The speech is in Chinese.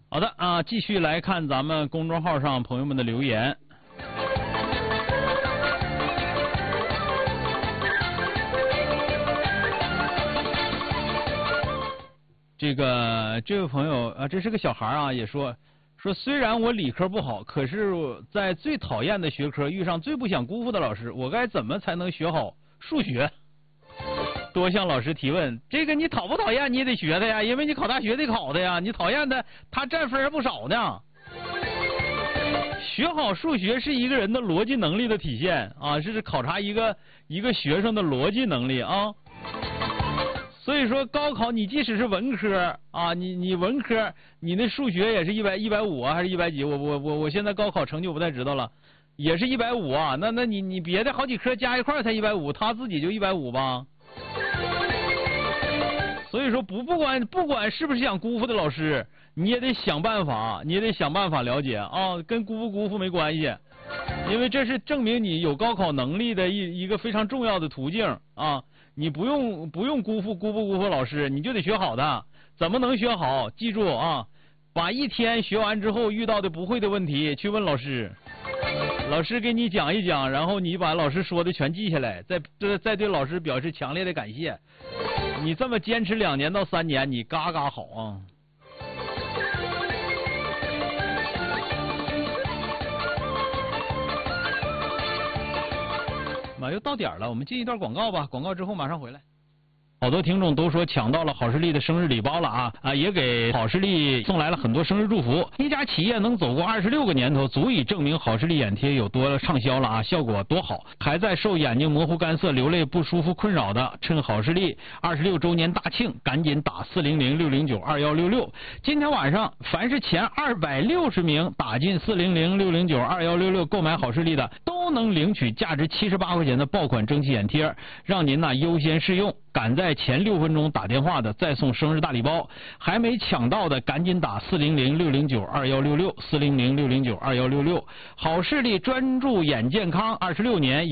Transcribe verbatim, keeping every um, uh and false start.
好的啊，继续来看咱们公众号上朋友们的留言。这个这位朋友啊，这是个小孩啊，也说说虽然我理科不好，可是在最讨厌的学科遇上最不想辜负的老师，我该怎么才能学好数学？多向老师提问，这个你讨不讨厌你也得学的呀，因为你考大学得考的呀，你讨厌的他占分还不少呢。学好数学是一个人的逻辑能力的体现啊，这是考察一个一个学生的逻辑能力啊。所以说高考你即使是文科啊，你你文科你那数学也是一百一百五啊，还是一百几？我我我我现在高考成绩我不太知道了，也是一百五啊。那那你你别的好几科加一块才一百五，他自己就一百五吧。所以说不不管不管是不是想辜负的老师，你也得想办法，你也得想办法了解啊，跟辜负辜负没关系，因为这是证明你有高考能力的一一个非常重要的途径啊。你不用不用辜负辜负辜负老师，你就得学好的。怎么能学好？记住啊，把一天学完之后遇到的不会的问题去问老师，老师给你讲一讲，然后你把老师说的全记下来，再再再对老师表示强烈的感谢。你这么坚持两年到三年，你嘎嘎好啊！妈，又到点了，我们进一段广告吧，广告之后马上回来。好多听众都说抢到了好视力的生日礼包了啊啊！也给好视力送来了很多生日祝福。一家企业能走过二十六个年头，足以证明好视力眼贴有多畅销了啊，效果多好。还在受眼睛模糊、干涩、流泪不舒服困扰的，趁好视力二十六周年大庆，赶紧打四零零六零九二幺六六。今天晚上，凡是前二百六十名打进四零零六零九二幺六六购买好视力的，都能领取价值七十八块钱的爆款蒸汽眼贴，让您呢优先试用。赶在前六分钟打电话的再送生日大礼包，还没抢到的赶紧打四零零六零九二幺六六四零零六零九二幺六六。好视力专注眼健康二十六年。